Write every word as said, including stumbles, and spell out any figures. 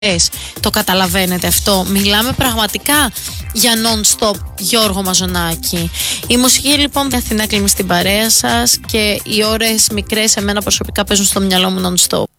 Το καταλαβαίνετε αυτό? Μιλάμε πραγματικά για non-stop Γιώργο Μαζονάκη. Η μουσική λοιπόν την Αθηνά κλείνει στην παρέα σας και οι ώρες μικρές εμένα προσωπικά παίζουν στο μυαλό μου non-stop.